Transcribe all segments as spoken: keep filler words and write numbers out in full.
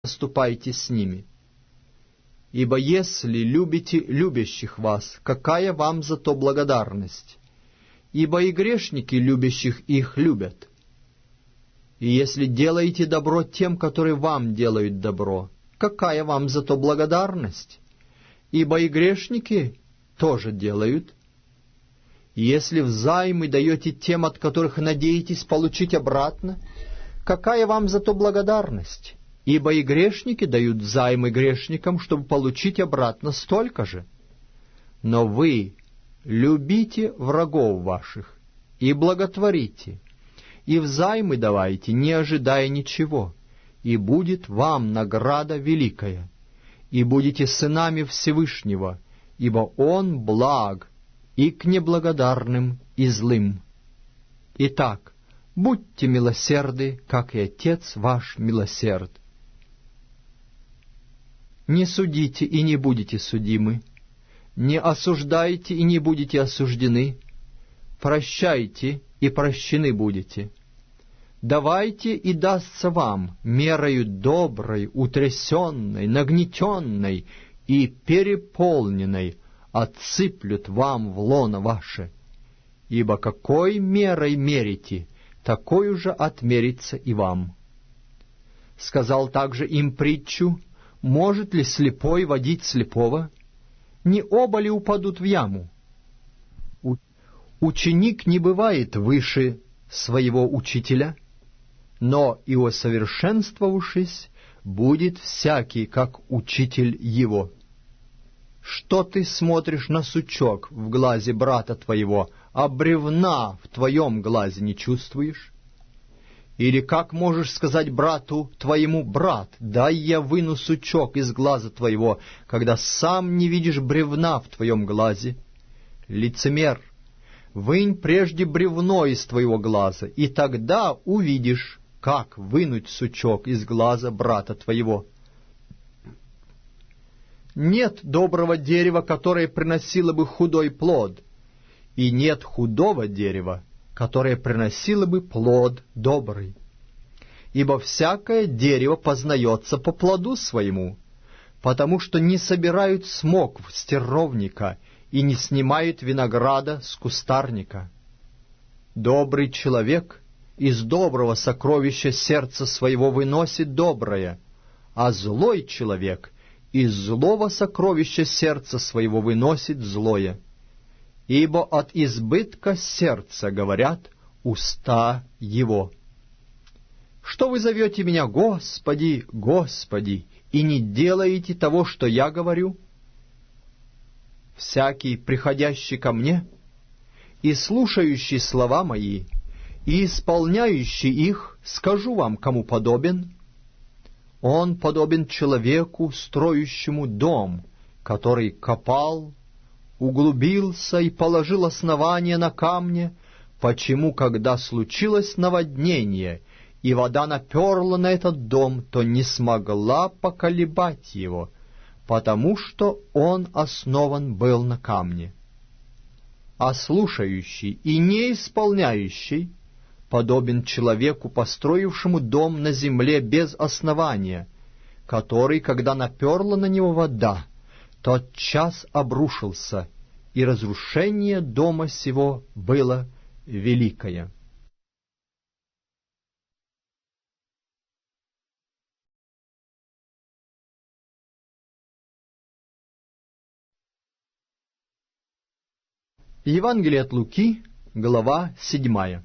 поступайте с ними. Ибо если любите любящих вас, какая вам за то благодарность? Ибо и грешники любящих их любят. И если делаете добро тем, которые вам делают добро, какая вам за то благодарность? Ибо и грешники тоже делают. И если взаймы даете тем, от которых надеетесь получить обратно, какая вам за то благодарность? Ибо и грешники дают взаймы грешникам, чтобы получить обратно столько же. Но вы любите врагов ваших и благотворите, и взаймы давайте, не ожидая ничего, и будет вам награда великая, и будете сынами Всевышнего, ибо Он благ и к неблагодарным и злым. Итак, будьте милосерды, как и Отец ваш милосерд. Не судите и не будете судимы, не осуждайте и не будете осуждены, прощайте и прощены будете. Давайте и дастся вам мерою доброй, утрясенной, нагнетенной и переполненной, отсыплют вам в лоно ваше. Ибо какой мерой мерите, такой же отмерится и вам. Сказал также им притчу: может ли слепой водить слепого? Не оба ли упадут в яму? Ученик не бывает выше своего учителя, но и усовершенствовавшись, будет всякий, как учитель его. Что ты смотришь на сучок в глазе брата твоего, а бревна в твоем глазе не чувствуешь? Или как можешь сказать брату твоему: брат, дай я выну сучок из глаза твоего, когда сам не видишь бревна в твоем глазе? Лицемер, вынь прежде бревно из твоего глаза, и тогда увидишь, как вынуть сучок из глаза брата твоего. Нет доброго дерева, которое приносило бы худой плод, и нет худого дерева, которое приносило бы плод добрый. Ибо всякое дерево познается по плоду своему, потому что не собирают смокв с терновника и не снимают винограда с кустарника. Добрый человек из доброго сокровища сердца своего выносит доброе, а злой человек из злого сокровища сердца своего выносит злое. Ибо от избытка сердца говорят уста его. Что вы зовете меня: Господи, Господи, и не делаете того, что я говорю? Всякий, приходящий ко мне и слушающий слова мои, и исполняющий их, скажу вам, кому подобен. Он подобен человеку, строящему дом, который копал, углубился и положил основание на камне, почему, когда случилось наводнение, и вода наперла на этот дом, то не смогла поколебать его, потому что он основан был на камне. А слушающий и не исполняющий подобен человеку, построившему дом на земле без основания, который, когда наперла на него вода, тотчас обрушился, и разрушение дома сего было великое. Евангелие от Луки, глава седьмая.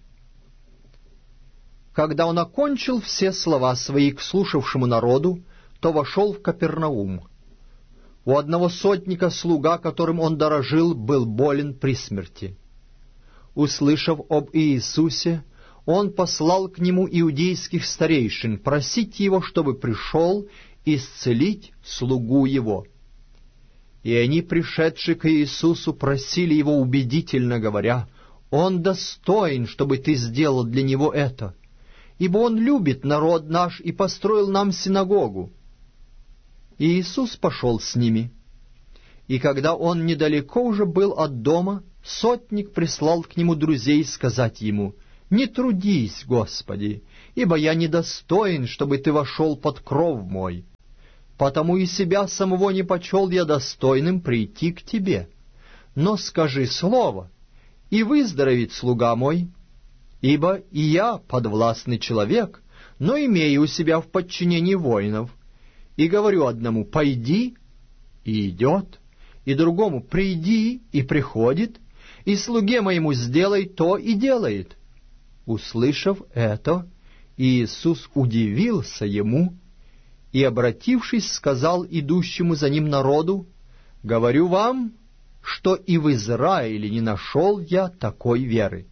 Когда он окончил все слова свои к слушавшему народу, то вошел в Капернаум. У одного сотника слуга, которым он дорожил, был болен при смерти. Услышав об Иисусе, он послал к нему иудейских старейшин просить его, чтобы пришел исцелить слугу его. И они, пришедшие к Иисусу, просили его убедительно, говоря: «Он достоин, чтобы ты сделал для него это, ибо он любит народ наш и построил нам синагогу». И Иисус пошел с ними. И когда он недалеко уже был от дома, сотник прислал к нему друзей сказать ему: Не трудись, Господи, ибо я недостоин, чтобы Ты вошел под кров мой. Потому и себя самого не почел я достойным прийти к Тебе. Но скажи слово, и выздоровеет слуга мой, ибо и я подвластный человек, но имею у себя в подчинении воинов, и говорю одному: пойди, и идет, и другому: приди, и приходит, и слуге моему: сделай то, и делает». Услышав это, Иисус удивился ему и, обратившись, сказал идущему за ним народу: «Говорю вам, что и в Израиле не нашел я такой веры».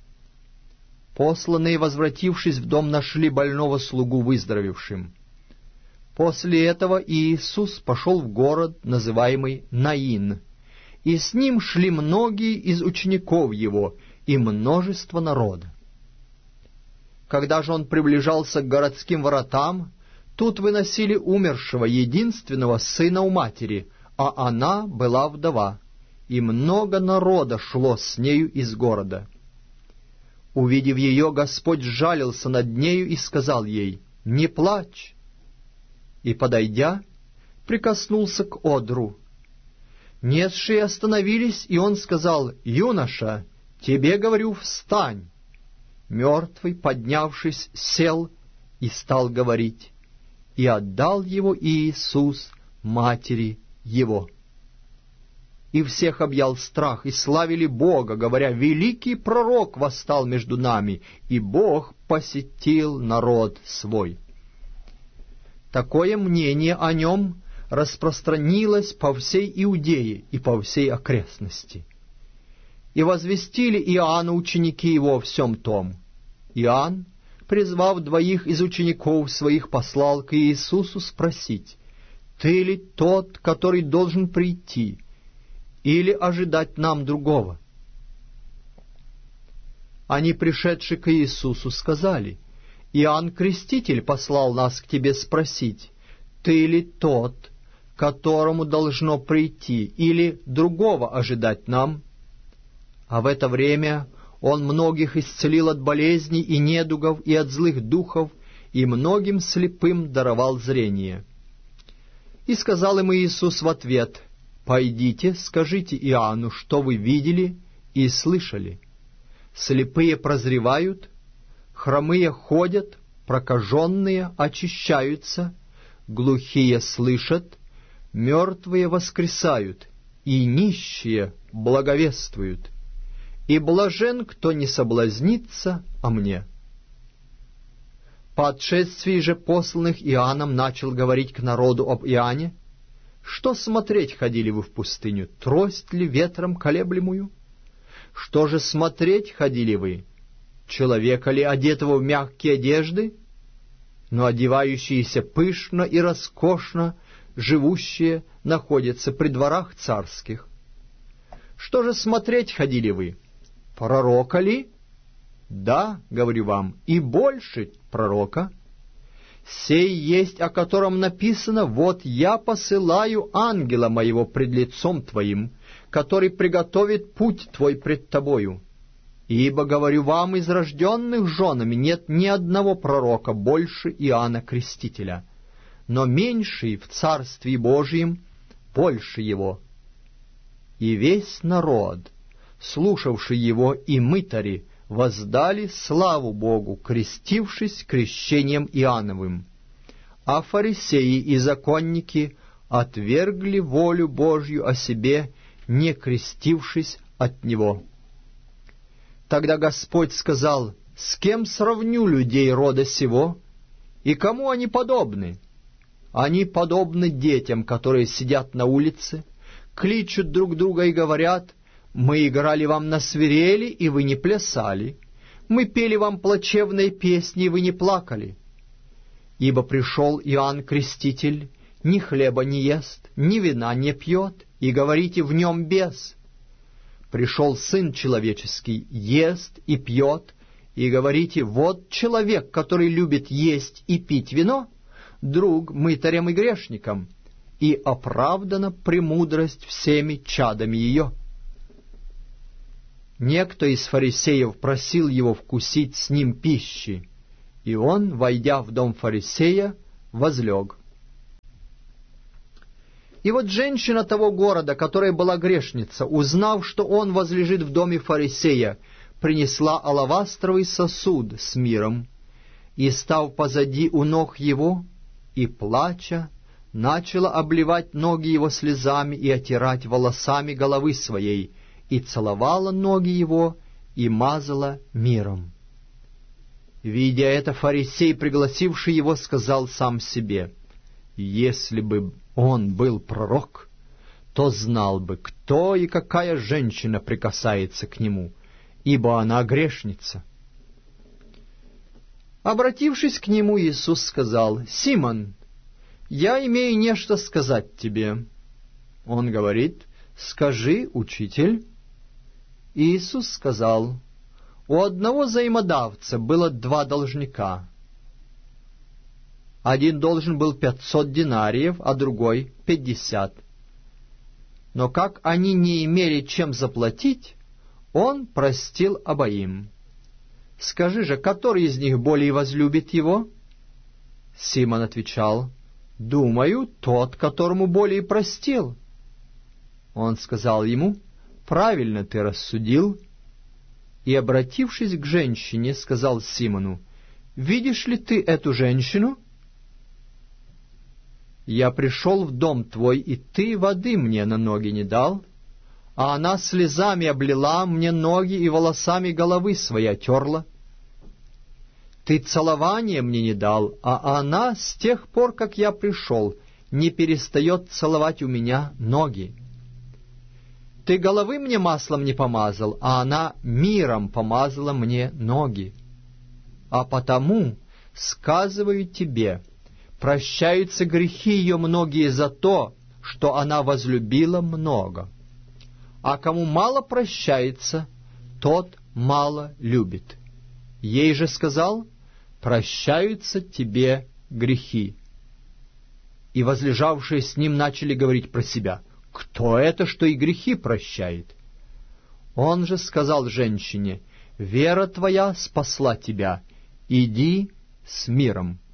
Посланные, возвратившись в дом, нашли больного слугу выздоровевшим. После этого Иисус пошел в город, называемый Наин, и с ним шли многие из учеников его и множество народа. Когда же он приближался к городским воротам, тут выносили умершего единственного сына у матери, а она была вдова, и много народа шло с нею из города. Увидев ее, Господь сжалился над нею и сказал ей: «Не плачь!» И, подойдя, прикоснулся к одру. Несшие остановились, и он сказал: «Юноша, тебе говорю, встань!» Мертвый, поднявшись, сел и стал говорить, и отдал его Иисус матери его. И всех объял страх, и славили Бога, говоря: «Великий пророк восстал между нами, и Бог посетил народ свой». Такое мнение о нем распространилось по всей Иудее и по всей окрестности. И возвестили Иоанну ученики его о всем том. Иоанн, призвав двоих из учеников своих, послал к Иисусу спросить: «Ты ли тот, который должен прийти, или ожидать нам другого?» Они, пришедшие к Иисусу, сказали: «Иоанн Креститель послал нас к тебе спросить: ты ли тот, которому должно прийти, или другого ожидать нам?» А в это время он многих исцелил от болезней и недугов и от злых духов, и многим слепым даровал зрение. И сказал им Иисус в ответ: «Пойдите, скажите Иоанну, что вы видели и слышали. Слепые прозревают, хромые ходят, прокаженные очищаются, глухие слышат, мертвые воскресают, и нищие благовествуют. И блажен, кто не соблазнится о мне». По отшествии же посланных Иоанном начал говорить к народу об Иоанне: «Что смотреть ходили вы в пустыню? Трость ли ветром колеблемую? Что же смотреть ходили вы? Человека ли, одетого в мягкие одежды? Но одевающиеся пышно и роскошно, живущие, находятся при дворах царских. Что же смотреть ходили вы? Пророка ли? Да, говорю вам, и больше пророка. Сей есть, о котором написано: вот я посылаю ангела моего пред лицом твоим, который приготовит путь твой пред тобою. Ибо, говорю вам, из рожденных женами нет ни одного пророка больше Иоанна Крестителя, но меньший в Царстве Божьем больше его. И весь народ, слушавший его, и мытари воздали славу Богу, крестившись крещением Иоанновым. А фарисеи и законники отвергли волю Божью о себе, не крестившись от него. Тогда Господь сказал: «С кем сравню людей рода сего, и кому они подобны? Они подобны детям, которые сидят на улице, кличут друг друга и говорят: мы играли вам на свирели, и вы не плясали, мы пели вам плачевные песни, и вы не плакали. Ибо пришел Иоанн Креститель, ни хлеба не ест, ни вина не пьет, и говорите: в нем бес. Пришел Сын Человеческий, ест и пьет, и говорите: вот человек, который любит есть и пить вино, друг мытарям и грешникам, и оправдана премудрость всеми чадами ее». некто из фарисеев просил его вкусить с ним пищи, и он, войдя в дом фарисея, возлег. И вот женщина того города, которая была грешница, узнав, что он возлежит в доме фарисея, принесла алавастровый сосуд с миром, и, став позади у ног его, и, плача, начала обливать ноги его слезами и отирать волосами головы своей, и целовала ноги его, и мазала миром. Видя это, фарисей, пригласивший его, сказал сам себе: «Если бы он был пророк, то знал бы, кто и какая женщина прикасается к нему, ибо она грешница». Обратившись к нему, Иисус сказал: «Симон, я имею нечто сказать тебе». Он говорит: «Скажи, учитель». Иисус сказал: «У одного взаимодавца было два должника. Один должен был пятьсот динариев, а другой — пятьдесят. Но как они не имели чем заплатить, он простил обоим. Скажи же, который из них более возлюбит его?» Симон отвечал: «Думаю, тот, которому более простил». Он сказал ему: «Правильно ты рассудил». И, обратившись к женщине, сказал Симону: «Видишь ли ты эту женщину? Я пришел в дом твой, и ты воды мне на ноги не дал, а она слезами облила мне ноги и волосами головы своей отерла. Ты целования мне не дал, а она с тех пор, как я пришел, не перестает целовать у меня ноги. Ты головы мне маслом не помазал, а она миром помазала мне ноги. А потому, сказываю тебе, прощаются грехи ее многие за то, что она возлюбила много. А кому мало прощается, тот мало любит. Ей же сказал: прощаются тебе грехи». И возлежавшие с ним начали говорить про себя: «Кто это, что и грехи прощает?» Он же сказал женщине: «Вера твоя спасла тебя, иди с миром».